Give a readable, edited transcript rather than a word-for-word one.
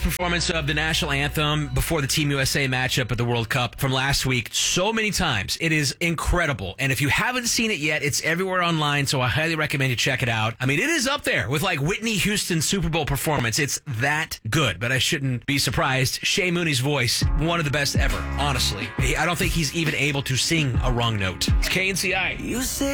performance of the national anthem before the Team USA matchup at the World Cup from last week so many times. It is incredible. And if you haven't seen it yet, it's everywhere online, so I highly recommend you check it out. I mean, it is up there with like Whitney Houston's Super Bowl performance. It's that good, but I shouldn't be surprised. Shea Mooney's voice, one of the best ever, honestly. I don't think he's even able to sing a wrong note. It's KNCI. You say